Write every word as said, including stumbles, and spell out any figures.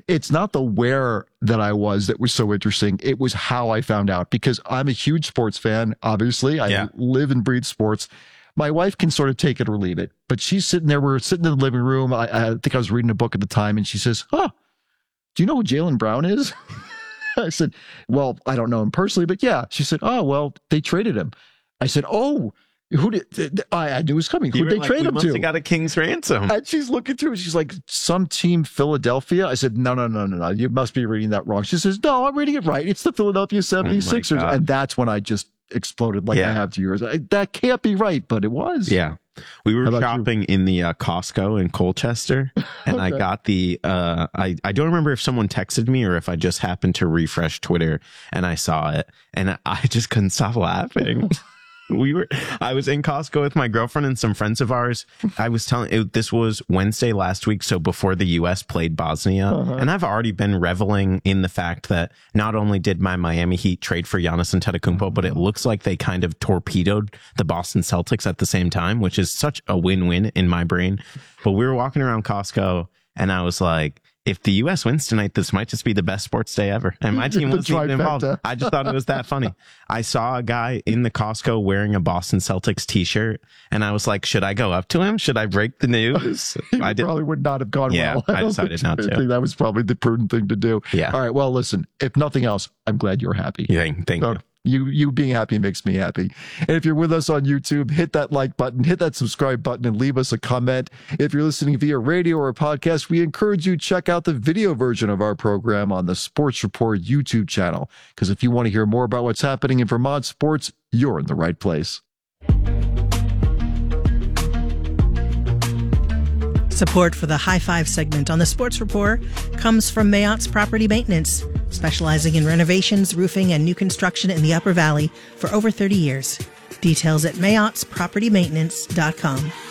it's not the where that I was that was so interesting. It was how I found out, because I'm a huge sports fan. Obviously, I Yeah. live and breathe sports. My wife can sort of take it or leave it, but she's sitting there. We're sitting in the living room. I, I think I was reading a book at the time, and she says, "Huh, do you know who Jaylen Brown is?" I said, "Well, I don't know him personally, but yeah." She said, "Oh, well, they traded him." I said, "Oh, who did I, I knew it was coming? Who You did were they like, trade "We him must to?" have got a king's ransom. And she's looking through. She's like, "Some team, Philadelphia." I said, "No, no, no, no, no. You must be reading that wrong." She says, "No, I'm reading it right. It's the Philadelphia seventy-sixers." God. And that's when I just exploded like Yeah. I have to yours. I, that can't be right, but it was. Yeah. We were How about shopping in the uh, Costco in Colchester, and I Okay. got the, uh, I, I don't remember if someone texted me or if I just happened to refresh Twitter and I saw it, and I just couldn't stop laughing. We were, I was in Costco with my girlfriend and some friends of ours. I was telling it, this was Wednesday last week, so before the U S played Bosnia. Uh-huh. And I've already been reveling in the fact that not only did my Miami Heat trade for Giannis Antetokounmpo, but it looks like they kind of torpedoed the Boston Celtics at the same time, which is such a win-win in my brain. But we were walking around Costco, and I was like, if the U S wins tonight, this might just be the best sports day ever. And my team The wasn't even involved. trifecta. I just thought it was that funny. I saw a guy in the Costco wearing a Boston Celtics t-shirt, and I was like, should I go up to him? Should I break the news? I It did. probably would not have gone Yeah, well. I don't decided think- not to. I think that was probably the prudent thing to do. Yeah. All right. Well, listen, if nothing else, I'm glad you're happy. Thank, thank So you. you you being happy makes me happy. And if you're with us on YouTube, hit that like button, hit that subscribe button, and leave us a comment. If you're listening via radio or a podcast, we encourage you to check out the video version of our program on the Sports Report YouTube channel. Because if you want to hear more about what's happening in Vermont sports, you're in the right place. Support for the High Five segment on the Sports Report comes from Mayottes Property Maintenance, specializing in renovations, roofing, and new construction in the Upper Valley for over thirty years. Details at mayotts property maintenance dot com.